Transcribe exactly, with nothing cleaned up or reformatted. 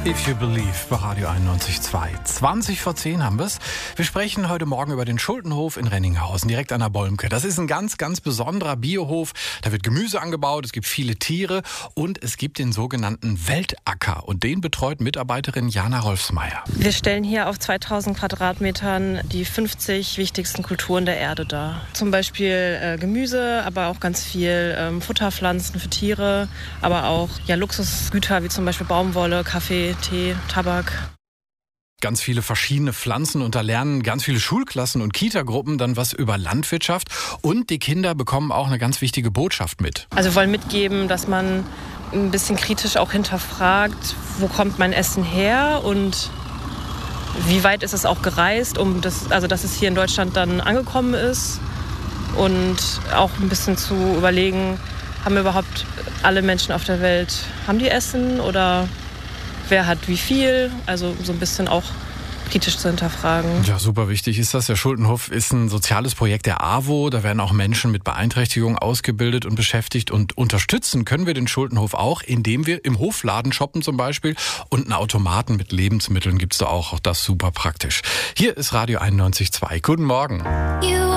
If You Believe bei Radio einundneunzig Komma zwei. zwanzig vor zehn haben wir es. Wir sprechen heute Morgen über den Schultenhof in Renninghausen, direkt an der Bolmke. Das ist ein ganz, ganz besonderer Biohof. Da wird Gemüse angebaut, es gibt viele Tiere und es gibt den sogenannten Weltacker. Und den betreut Mitarbeiterin Jana Rolfsmeier. Wir stellen hier auf zweitausend Quadratmetern die fünfzig wichtigsten Kulturen der Erde dar. Zum Beispiel äh, Gemüse, aber auch ganz viel ähm, Futterpflanzen für Tiere, aber auch ja, Luxusgüter wie zum Beispiel Baumwolle, Kaffee, Tee, Tabak. Ganz viele verschiedene Pflanzen und da lernen ganz viele Schulklassen und Kitagruppen dann was über Landwirtschaft. Und die Kinder bekommen auch eine ganz wichtige Botschaft mit. Also wir wollen mitgeben, dass man ein bisschen kritisch auch hinterfragt, wo kommt mein Essen her und wie weit ist es auch gereist, um das, also dass es hier in Deutschland dann angekommen ist. Und auch ein bisschen zu überlegen, haben überhaupt alle Menschen auf der Welt, haben die Essen oder wer hat wie viel, also so ein bisschen auch kritisch zu hinterfragen. Ja, super wichtig ist das. Der Schultenhof ist ein soziales Projekt der A W O. Da werden auch Menschen mit Beeinträchtigung ausgebildet und beschäftigt. Und unterstützen können wir den Schultenhof auch, indem wir im Hofladen shoppen zum Beispiel. Und einen Automaten mit Lebensmitteln gibt's da auch. Auch das super praktisch. Hier ist Radio einundneunzig Komma zwei. Guten Morgen. You